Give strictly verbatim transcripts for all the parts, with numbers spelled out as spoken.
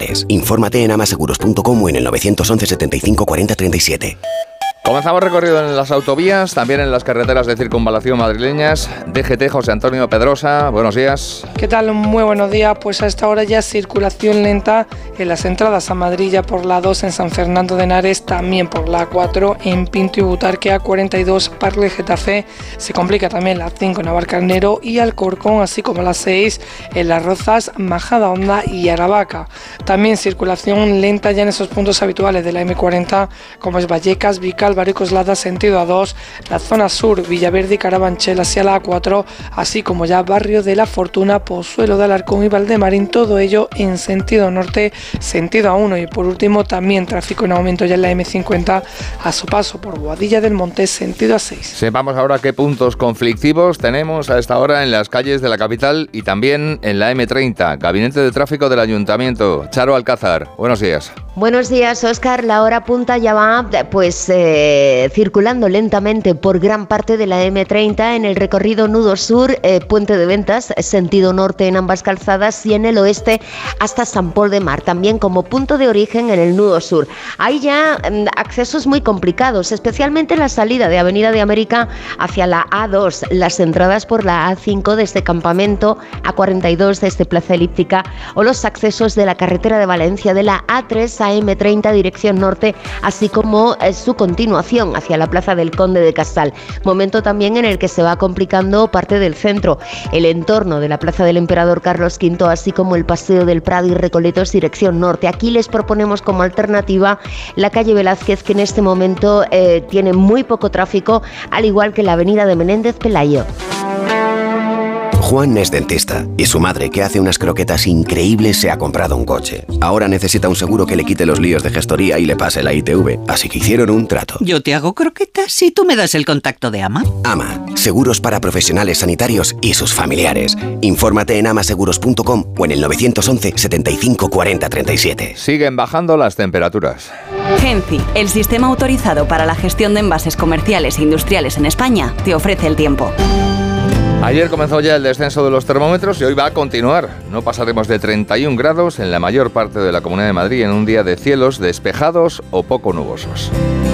familiares. Infórmate en amaseguros punto com o en el nueve once setenta y cinco cuarenta treinta y siete. Comenzamos recorrido en las autovías, también en las carreteras de circunvalación madrileñas. D G T, José Antonio Pedrosa, buenos días. ¿Qué tal? Muy buenos días. Pues a esta hora ya circulación lenta en las entradas a Madrid, ya por la dos en San Fernando de Henares, también por la cuatro en Pinto y Butarque, A cuarenta y dos Parle Getafe. Se complica también la cinco en Navalcarnero y Alcorcón, así como la seis en Las Rozas, Majadahonda y Aravaca. También circulación lenta ya en esos puntos habituales de la eme cuarenta, como es Vallecas, Vical, Barrio Coslada, sentido A dos, la zona sur, Villaverde y Carabanchel hacia la A cuatro, así como ya Barrio de la Fortuna, Pozuelo de Alarcón y Valdemarín, todo ello en sentido norte, sentido A uno. Y por último también tráfico en aumento ya en la eme cincuenta a su paso por Boadilla del Monte, sentido A seis. Sepamos ahora qué puntos conflictivos tenemos a esta hora en las calles de la capital y también en la eme treinta. Gabinete de Tráfico del Ayuntamiento. Charo Alcázar, buenos días. Buenos días, Óscar. La hora punta ya va pues eh, circulando lentamente por gran parte de la eme treinta en el recorrido nudo sur, eh, Puente de Ventas, sentido norte en ambas calzadas, y en el oeste hasta San Pol de Mar, también como punto de origen en el nudo sur. Hay ya eh, accesos muy complicados, especialmente la salida de Avenida de América hacia la A dos, las entradas por la A cinco desde Campamento, A cuarenta y dos desde Plaza Elíptica, o los accesos de la carretera de Valencia de la A tres a eme treinta dirección norte, así como eh, su continuación hacia la Plaza del Conde de Casal. Momento también en el que se va complicando parte del centro, el entorno de la Plaza del Emperador Carlos quinto, así como el Paseo del Prado y Recoletos dirección norte. Aquí les proponemos como alternativa la calle Velázquez, que en este momento eh, tiene muy poco tráfico, al igual que la avenida de Menéndez Pelayo. Juan es dentista y su madre, que hace unas croquetas increíbles, se ha comprado un coche. Ahora necesita un seguro que le quite los líos de gestoría y le pase la I T V, así que hicieron un trato. Yo te hago croquetas y tú me das el contacto de Ama. Ama, seguros para profesionales sanitarios y sus familiares. Infórmate en amaseguros punto com o en el nueve once setenta y cinco cuarenta treinta y siete. Siguen bajando las temperaturas. Genci, el sistema autorizado para la gestión de envases comerciales e industriales en España, te ofrece el tiempo. Ayer comenzó ya el descenso de los termómetros y hoy va a continuar. No pasaremos de treinta y un grados en la mayor parte de la Comunidad de Madrid en un día de cielos despejados o poco nubosos.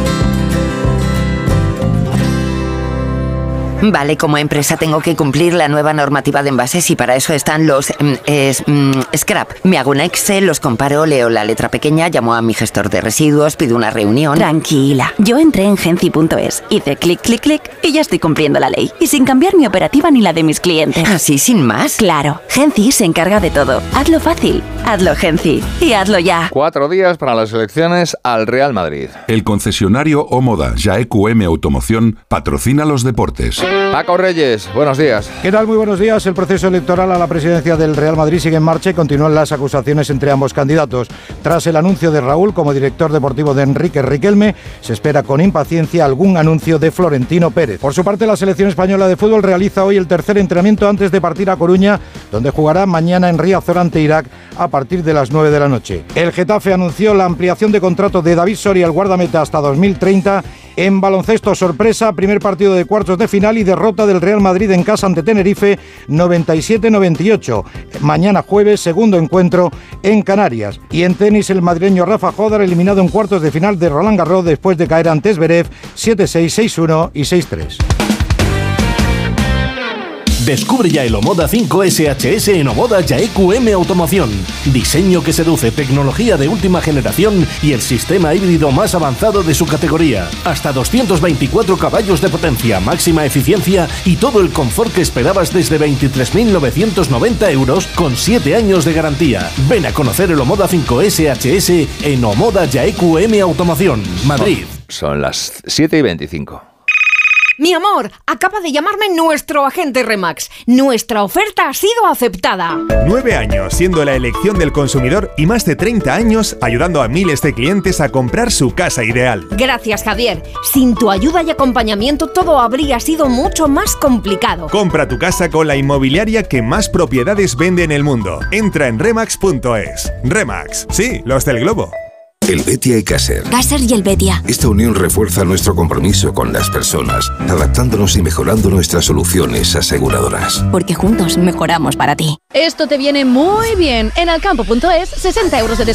Vale, como empresa tengo que cumplir la nueva normativa de envases y para eso están los mm, es, mm, scrap. Me hago una Excel, los comparo, leo la letra pequeña, llamo a mi gestor de residuos, pido una reunión. Tranquila, yo entré en genci punto es, hice clic, clic, clic y ya estoy cumpliendo la ley. Y sin cambiar mi operativa ni la de mis clientes. ¿Así sin más? Claro, Genci se encarga de todo. Hazlo fácil, hazlo Genci y hazlo ya. Cuatro días para las elecciones al Real Madrid. El concesionario Omoda Ya E Q M Automoción patrocina los deportes. Paco Reyes, buenos días. ¿Qué tal? Muy buenos días. El proceso electoral a la presidencia del Real Madrid sigue en marcha y continúan las acusaciones entre ambos candidatos. Tras el anuncio de Raúl como director deportivo de Enrique Riquelme, se espera con impaciencia algún anuncio de Florentino Pérez. Por su parte, la selección española de fútbol realiza hoy el tercer entrenamiento antes de partir a Coruña, donde jugará mañana en Riazor ante Irak a partir de las nueve de la noche. El Getafe anunció la ampliación de contrato de David Soria, el guardameta, hasta dos mil treinta. En baloncesto, sorpresa, primer partido de cuartos de final y derrota del Real Madrid en casa ante Tenerife, noventa y siete noventa y ocho. Mañana jueves, segundo encuentro en Canarias. Y en tenis, el madrileño Rafa Jódar eliminado en cuartos de final de Roland Garros después de caer ante Zverev siete seis, seis uno y seis tres. Descubre ya el Omoda cinco ese hache ese en Omoda Ya E Q M Automoción. Diseño que seduce, tecnología de última generación y el sistema híbrido más avanzado de su categoría. Hasta doscientos veinticuatro caballos de potencia, máxima eficiencia y todo el confort que esperabas desde veintitrés mil novecientos noventa euros con siete años de garantía. Ven a conocer el Omoda cinco ese hache ese en Omoda Ya E Q M Automoción, Madrid. Son las siete y veinticinco. Mi amor, acaba de llamarme nuestro agente Remax. Nuestra oferta ha sido aceptada. Nueve años siendo la elección del consumidor y más de treinta años ayudando a miles de clientes a comprar su casa ideal. Gracias, Javier. Sin tu ayuda y acompañamiento todo habría sido mucho más complicado. Compra tu casa con la inmobiliaria que más propiedades vende en el mundo. Entra en remax punto es. Remax, sí, los del globo. Helvetia y Caser. Caser y Helvetia. Esta unión refuerza nuestro compromiso con las personas, adaptándonos y mejorando nuestras soluciones aseguradoras. Porque juntos mejoramos para ti. Esto te viene muy bien. En alcampo punto es, sesenta euros de descuento